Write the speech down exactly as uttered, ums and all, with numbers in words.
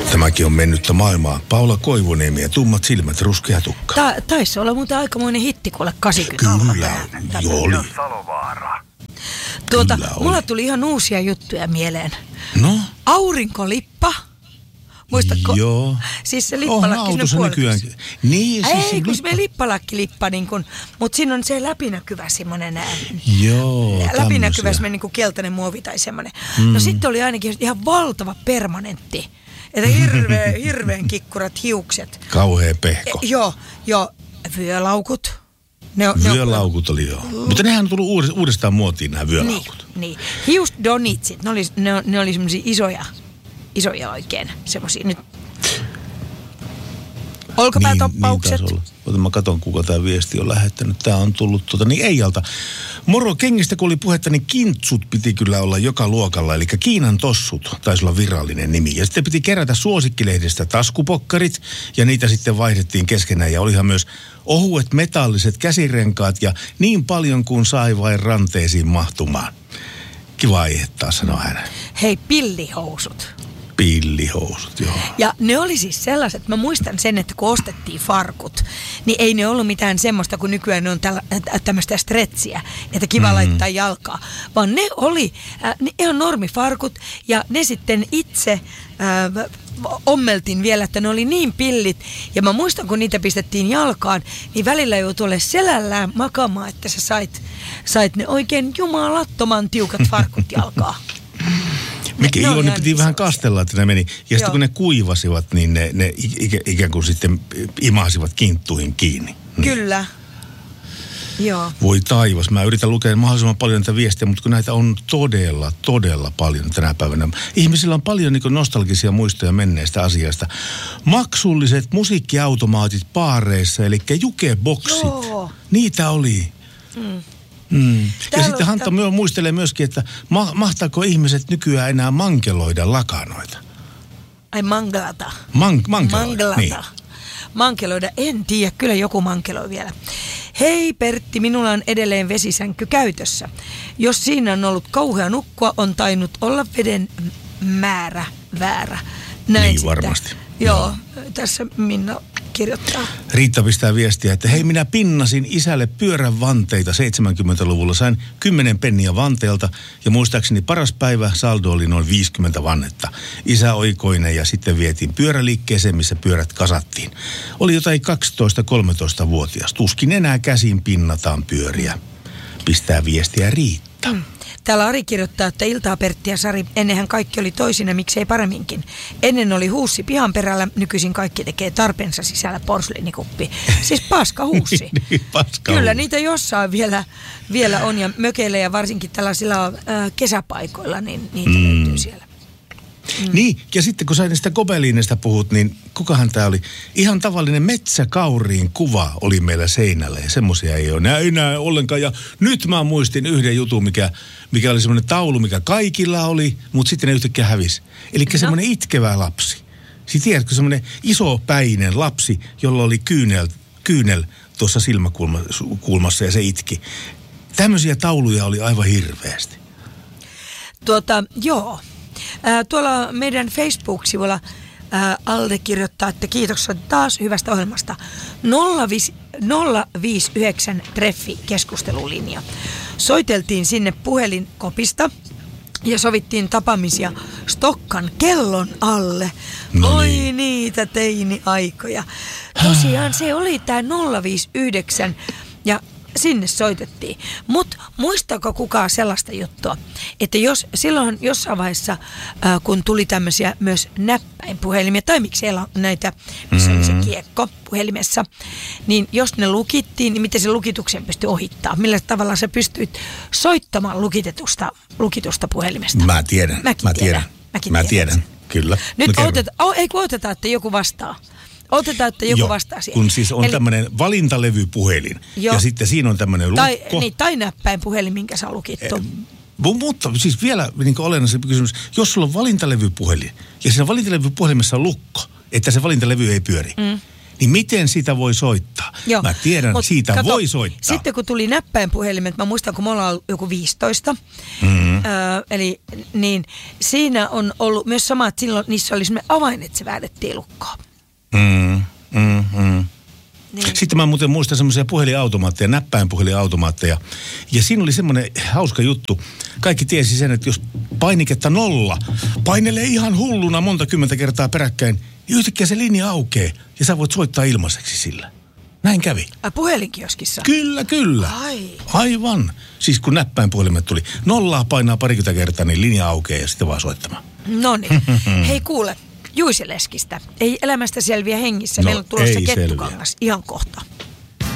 Tämäkin on mennyttä maailmaa. Paula Koivuniemi ja tummat silmät, ruskea tukka. Ta- taisi olla muuten aikamoinen hitti kuule kahdeksankymmentä. Kyllä, joo oli. Tuota, Kyllä oli. mulla tuli ihan uusia juttuja mieleen. No? Aurinkolippa. Muistatko? Joo. Siis se On lippalakki autossa sinne nykyään. puoliksi. Niin, siis Ei, se kun se lippa. lippalakki-lippa, niin kun, mutta siinä on se läpinäkyvä semmoinen ää, Joo, läpinäkyvä tämmösiä. semmoinen niin kuin keltainen muovi tai semmoinen. Mm. No sitten oli ainakin ihan valtava permanentti. Että hirveä, hirveän kikkurat hiukset. Kauhea pehko. E, joo, joo. Vyölaukut. Ne, on- ne on- Vyölaukut oli joo. Mutta nehän on tullut uudestaan, uudestaan muotiin nämä vyölaukut. Niin, niin. Hiusdonitsit, ne oli, ne, ne oli semmoisia isoja, isoja oikein. Semmoisia nyt. Olkapäätoppaukset. Niin, niin Ota, mä katson, kuka tämä viesti on lähettänyt. Tämä on tullut tuota, niin Eijalta. Moro, kengistä kun oli puhetta, niin kintsut piti kyllä olla joka luokalla. Eli Kiinan tossut taisi olla virallinen nimi. Ja sitten piti kerätä suosikkilehdestä taskupokkarit. Ja niitä sitten vaihdettiin keskenään. Ja olihan myös ohuet metalliset käsirenkaat. Ja niin paljon kuin sai vain ranteisiin mahtumaan. Kiva aihe taas, sanoi hän. Hei, pillihousut. Pillihousut, joo. Ja ne oli siis sellaiset, mä muistan sen, että kun ostettiin farkut, niin ei ne ollut mitään semmoista, kun nykyään ne on tällä, tämmöistä stretchiä, että kiva mm-hmm. laittaa jalkaa. Vaan ne oli äh, ne ihan normifarkut ja ne sitten itse äh, ommeltiin vielä, että ne oli niin pillit. Ja mä muistan, kun niitä pistettiin jalkaan, niin välillä joutui olemaan selällään makaamaan, että sä sait, sait ne oikein jumalattoman tiukat farkut jalkaa. Mikä, Ne- ne joo, oli ne ainakin piti vähän sellaisia. kastella, että ne meni. Ja sitten Joo. kun ne kuivasivat, niin ne, ne ikä, ikään kuin sitten imasivat kinttuihin kiinni. Niin. Kyllä. Joo. Voi taivas, mä yritän lukea mahdollisimman paljon näitä viestejä, mutta kun näitä on todella, todella paljon tänä päivänä. Ihmisillä on paljon niin kuin nostalgisia muistoja menneistä asiasta. Maksulliset musiikkiautomaatit baareissa, eli jukeboksit. Joo. Niitä oli. Mm. Mm. Ja Täällä sitten on- Hanta myö muistelee myöskin, että ma- mahtaako ihmiset nykyään enää mankeloida lakanoita? Ai manglata. Man- mankeloida, Manglata. niin. Mankeloida, en tiedä, kyllä joku mankeloi vielä. Hei Pertti, minulla on edelleen vesisänky käytössä. Jos siinä on ollut kauhea nukkua, on tainnut olla veden määrä väärä. Näin Niin, sitä. varmasti. Joo, tässä Minna kirjoittaa. Riitta pistää viestiä, että hei, minä pinnasin isälle pyörän vanteita seitsemänkymmentäluvulla. Sain kymmenen penniä vanteelta ja muistaakseni paras päivä saldo oli noin viisikymmentä vannetta. Isä oikoinen ja sitten vietiin pyöräliikkeeseen, missä pyörät kasattiin. Oli jotain kaksitoista-kolmetoista-vuotias. Tuskin enää käsin pinnataan pyöriä. Pistää viestiä Riitta. Mm. Täällä Ari kirjoittaa, että iltaa Pertti ja Sari, ennenhän kaikki oli toisin ja miksei paremminkin. Ennen oli huussi pihan perällä, nykyisin kaikki tekee tarpeensa sisällä porsliinikuppi. Siis paska huussi. Niin, paska Kyllä huussi. niitä jossain vielä, vielä on ja mökeillä ja varsinkin tällaisilla äh, kesäpaikoilla, niin niitä mm. löytyy siellä. Mm. Niin, ja sitten kun sä niistä gobeliinista puhut, niin kukahan tää oli? Ihan tavallinen metsäkauriin kuva oli meillä seinällä ja semmosia ei ole enää, enää ollenkaan. Ja nyt mä muistin yhden jutun, mikä, mikä oli semmoinen taulu, mikä kaikilla oli, mutta sitten ne yhtäkkiä hävisi. Eli no. semmoinen itkevä lapsi. Siis tiedätkö, semmoinen isopäinen lapsi, jolla oli kyynel, kyynel tuossa silmäkulmassa ja se itki. Tämmöisiä tauluja oli aivan hirveästi. Tuota, joo. Ää, tuolla meidän Facebook-sivulla ää, Alde kirjoittaa, että kiitokset taas hyvästä ohjelmasta. nolla viisi yhdeksän treffi keskustelulinja. Soiteltiin sinne puhelinkopista ja sovittiin tapaamisia Stokkan kellon alle. No Oi niin. niitä teini-aikoja. Tosiaan se oli tämä nolla viisi yhdeksän ja sinne soitettiin. Mutta muistaako kukaan sellaista juttua, että jos silloin jossain vaiheessa, ää, kun tuli tämmöisiä myös näppäinpuhelimia, tai miksi siellä on näitä, missä oli se kiekko puhelimessa, niin jos ne lukittiin, niin miten se lukituksen pystyi ohittaa? Millä tavalla sä pystyit soittamaan lukitetusta, lukitusta puhelimesta? Mä tiedän, Mäkin mä tiedän. tiedän. Mäkin Mä tiedän. tiedän, kyllä. Nyt No kerro. otetaan, oh, ei kun otetaan, että joku vastaa. Otetaan, että joku Joo, vastaa siihen. kun siis on Eli- tämmöinen valintalevypuhelin. Joo. Ja sitten siinä on tämmöinen Tai, lukko. niin, tai näppäinpuhelin, minkä saa lukittu. Eh, mu- Mutta siis vielä niin olennaisempi kysymys. Jos sulla on valintalevypuhelin ja siinä valintalevypuhelimessa on lukko, että se valintalevy ei pyöri, mm. Niin miten sitä voi soittaa? Joo. Mä tiedän, Mut siitä kato, voi soittaa. Sitten kun tuli näppäinpuhelimet, mä muistan, kun me ollaan joku viisitoista, mm-hmm. öö, eli niin siinä on ollut myös sama, että silloin niissä oli semmoinen avain, että se väädettiin lukkoon. Mm, mm, mm. Niin. Sitten mä muuten muistan semmoisia puhelinautomaatteja, näppäinpuhelinautomaatteja. Ja siinä oli semmoinen hauska juttu. Kaikki tiesi sen, että jos painiketta nolla painelee ihan hulluna monta kymmentä kertaa peräkkäin, niin yhtäkkiä se linja aukeaa ja sä voit soittaa ilmaiseksi sillä. Näin kävi. Ä, puhelinkioskissa? Kyllä, kyllä. Ai. Aivan. Siis kun näppäinpuhelimet tuli, nollaa painaa parikymmentä kertaa, niin linja aukeaa ja sitten vaan soittamaan. Noniin. Hei kuule, Juisileskistä. Ei elämästä selviä hengissä. No, meillä on tulossa Kettukangas ihan kohta.